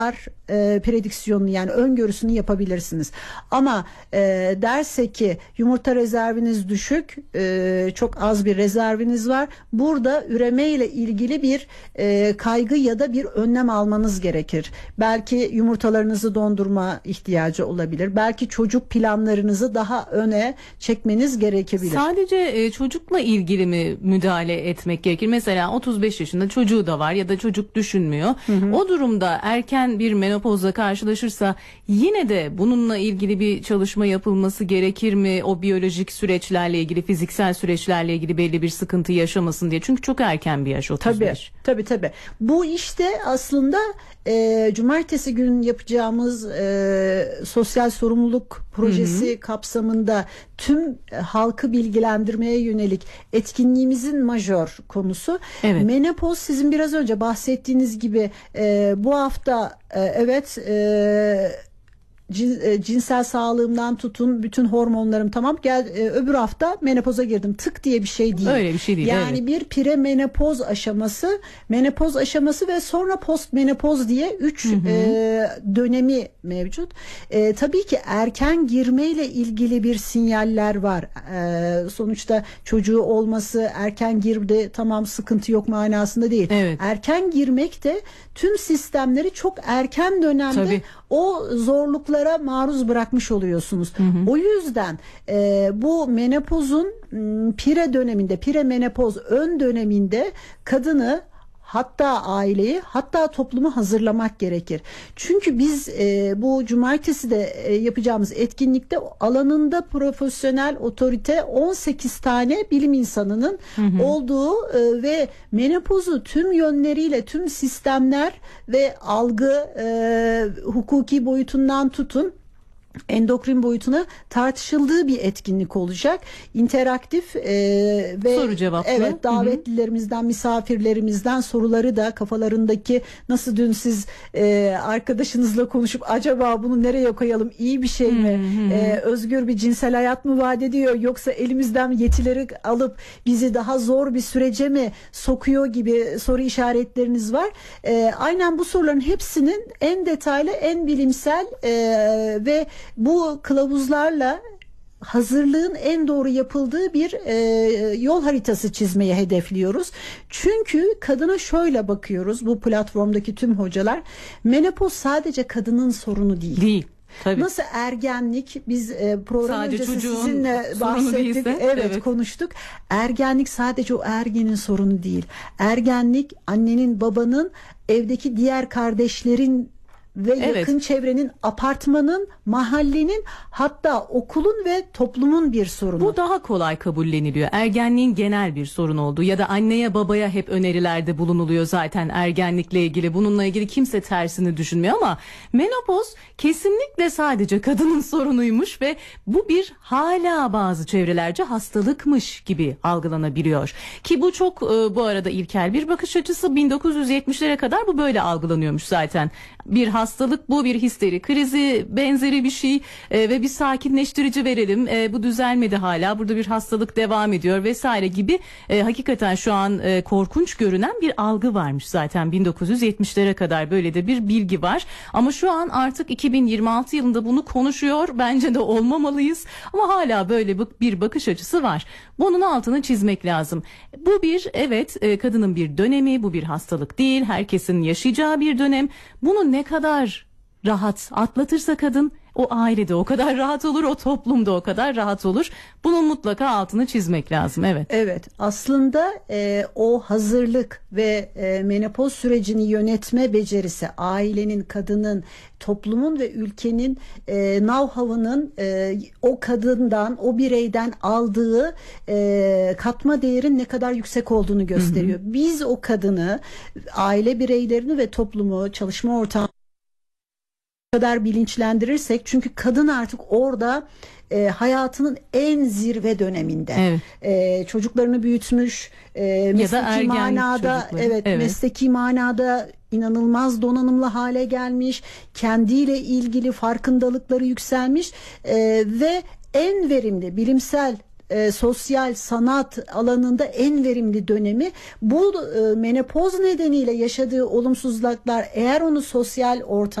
prediksiyonunu, yani öngörüsünü yapabilirsiniz. Ama dersek ki yumurta rezerviniz düşük, çok az bir rezerviniz var. Burada üreme ile ilgili bir kaygı ya da bir önlem almanız gerekir. Belki yumurtalarınızı dondurma ihtiyacı olabilir. Belki çocuk planlarınızı daha öne çekmeniz gerekebilir. Sadece çocukla ilgili mi müdahale etmek gerekir? Mesela 35 yaşında çocuğu da var ya da çocuk düşünmüyor. O durumda erken bir menopozla karşılaşırsa yine de bununla ilgili bir çalışma yapılması gerekir mi? O biyolojik süreçlerle ilgili, fiziksel süreçlerle ilgili belli bir sıkıntı yaşamasın diye. Çünkü çok erken bir yaş, 35. Tabii. Bu işte aslında cumartesi günü yapacağımız sosyal sorumluluk projesi kapsamında tüm halkı bilgilendirmeye yönelik etkinliğimizin majör konusu. Evet. Menopoz, sizin biraz önce bahsettiğiniz gibi bu hafta cinsel sağlığımdan tutun bütün hormonlarım tamam, öbür hafta menopoza girdim, tık diye bir şey değil. Öyle bir şey değil. Yani evet. bir premenopoz aşaması, menopoz aşaması ve sonra postmenopoz diye 3 dönemi mevcut. Tabii ki erken girmeyle ilgili bir sinyaller var. Sonuçta çocuğu olması, erken girdi tamam sıkıntı yok manasında değil. Evet. Erken girmek de tüm sistemleri çok erken dönemde o zorluklara maruz bırakmış oluyorsunuz. O yüzden bu menopozun premenopoz ön döneminde kadını, hatta aileyi, hatta toplumu hazırlamak gerekir. Çünkü biz bu cumartesi de yapacağımız etkinlikte alanında profesyonel otorite 18 tane bilim insanının olduğu ve menopozu tüm yönleriyle, tüm sistemler ve algı, hukuki boyutundan tutun endokrin boyutuna tartışıldığı bir etkinlik olacak. İnteraktif ve soru cevaplı. Evet, davetlilerimizden, misafirlerimizden soruları da kafalarındaki, nasıl dün siz arkadaşınızla konuşup acaba bunu nereye koyalım, iyi bir şey mi? Özgür bir cinsel hayat mı vaat ediyor, yoksa elimizden yetileri alıp bizi daha zor bir sürece mi sokuyor gibi soru işaretleriniz var. Aynen bu soruların hepsinin en detaylı, en bilimsel ve bu kılavuzlarla hazırlığın en doğru yapıldığı bir yol haritası çizmeyi hedefliyoruz. Çünkü kadına şöyle bakıyoruz, bu platformdaki tüm hocalar, menopoz sadece kadının sorunu değil. Tabii. Nasıl ergenlik, biz program sadece öncesi sizinle bahsettik, evet konuştuk. Ergenlik sadece o ergenin sorunu değil. Ergenlik annenin, babanın, evdeki diğer kardeşlerin ve yakın çevrenin, apartmanın, mahallenin, hatta okulun ve toplumun bir sorunu. Bu daha kolay kabulleniliyor. Ergenliğin genel bir sorun olduğu ya da anneye babaya hep önerilerde bulunuluyor zaten ergenlikle ilgili. Bununla ilgili kimse tersini düşünmüyor ama menopoz kesinlikle sadece kadının sorunuymuş ve bu bir hala bazı çevrelerce hastalıkmış gibi algılanabiliyor. Ki bu çok bu arada ilkel bir bakış açısı. 1970'lere kadar bu böyle algılanıyormuş zaten. Bir hastalık bu, bir histeri krizi benzeri bir şey ve bir sakinleştirici verelim. Bu düzelmedi hala. Burada bir hastalık devam ediyor vesaire gibi hakikaten şu an korkunç görünen bir algı varmış zaten 1970'lere kadar böyle de bir bilgi var. Ama şu an artık 2026 yılında bunu konuşuyor. Bence de olmamalıyız. Ama hala böyle bir bakış açısı var. Bunun altını çizmek lazım. Bu bir kadının bir dönemi, bu bir hastalık değil. Herkesin yaşayacağı bir dönem. Bunu ne kadar rahat atlatırsa kadın, o ailede o kadar rahat olur, o toplumda o kadar rahat olur. Bunun mutlaka altını çizmek lazım. Evet. Aslında o hazırlık ve menopoz sürecini yönetme becerisi, ailenin, kadının, toplumun ve ülkenin know-how'ının o kadından, o bireyden aldığı katma değerin ne kadar yüksek olduğunu gösteriyor. Biz o kadını, aile bireylerini ve toplumu, çalışma ortamı kadar bilinçlendirirsek, çünkü kadın artık orada hayatının en zirve döneminde. Çocuklarını büyütmüş, mesleki manada, mesleki manada inanılmaz donanımlı hale gelmiş, kendiyle ilgili farkındalıkları yükselmiş ve en verimli bilimsel sosyal sanat alanında en verimli dönemi. Bu menopoz nedeniyle yaşadığı olumsuzluklar, eğer onu sosyal ortam